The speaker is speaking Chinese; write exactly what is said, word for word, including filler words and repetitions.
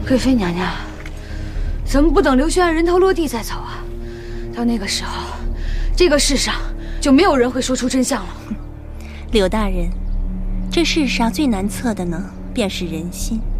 贵妃娘娘，怎么不等刘轩安人头落地再走啊？到那个时候，这个世上就没有人会说出真相了。 柳大人，这世上最难测的呢，便是人心。